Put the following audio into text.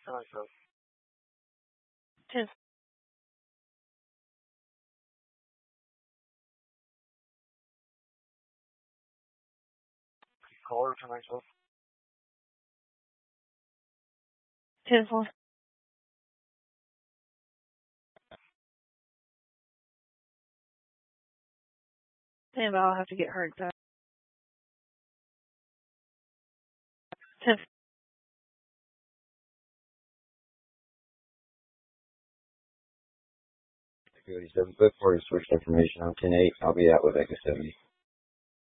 10. Caller, can I help? 10-4. Damn, I'll have to get her back. 10. Security 7 foot 4 switch information on 10-8. I'll be out with Echo 70.